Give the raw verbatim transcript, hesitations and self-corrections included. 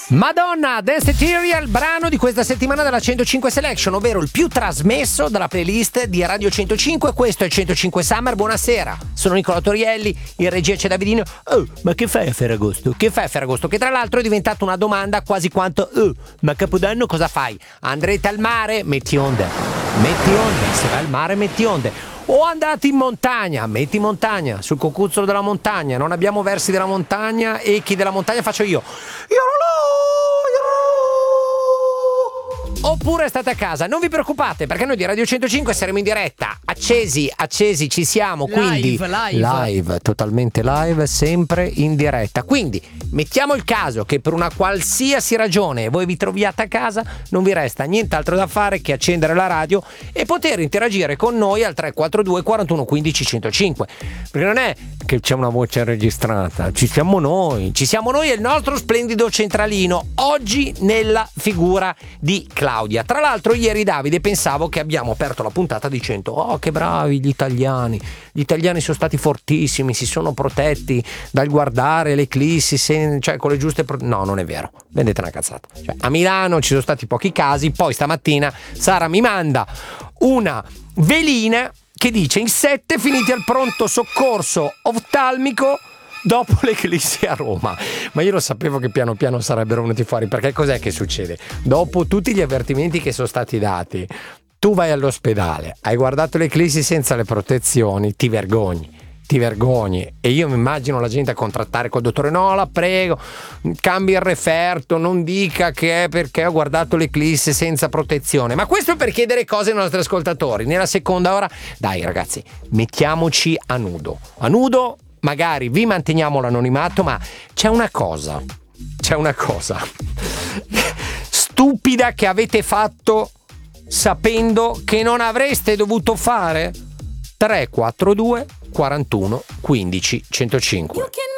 Madonna, Dance Ethereal, brano di questa settimana della centocinque Selection, ovvero il più trasmesso dalla playlist di Radio centocinque. Questo è il centocinque Summer. Buonasera, sono Nicola Torielli, in regia c'è Davidino. Oh, ma che fai a Ferragosto? Che fai a Ferragosto? Che tra l'altro è diventata una domanda quasi quanto oh, ma a Capodanno cosa fai? Andrete al mare? Metti onde. Metti onde, se vai al mare metti onde. O andate in montagna, metti in montagna, sul cocuzzolo della montagna. Non abbiamo versi della montagna e chi della montagna faccio io. Io Oppure state a casa, non vi preoccupate perché noi di Radio centocinque saremo in diretta, accesi, accesi, ci siamo, quindi live, live, live, totalmente live, sempre in diretta. Quindi mettiamo il caso che per una qualsiasi ragione voi vi troviate a casa, non vi resta nient'altro da fare che accendere la radio e poter interagire con noi al tre quattro due quarantuno quindici centocinque, perché non è che c'è una voce registrata, ci siamo noi, ci siamo noi e il nostro splendido centralino, oggi nella figura di Claudia. Tra l'altro ieri, Davide, pensavo che abbiamo aperto la puntata dicendo oh che bravi gli italiani, gli italiani sono stati fortissimi, si sono protetti dal guardare l'eclissi sen- cioè con le giuste pro- no, non è vero, vendete una cazzata, cioè, a Milano ci sono stati pochi casi, poi stamattina Sara mi manda una velina che dice in sette finiti al pronto soccorso oftalmico dopo l'eclissi a Roma. Ma io lo sapevo che piano piano sarebbero venuti fuori, perché cos'è che succede? Dopo tutti gli avvertimenti che sono stati dati, tu vai all'ospedale, hai guardato l'eclissi senza le protezioni, ti vergogni, ti vergogni. E io mi immagino la gente a contrattare col dottore, no la prego, cambi il referto, non dica che è perché ho guardato l'eclissi senza protezione. Ma questo è per chiedere cose ai nostri ascoltatori. Nella seconda ora, dai ragazzi, mettiamoci a nudo, a nudo. Magari vi manteniamo l'anonimato, ma c'è una cosa, c'è una cosa stupida che avete fatto sapendo che non avreste dovuto fare? tre quattro due quarantuno quindici centocinque.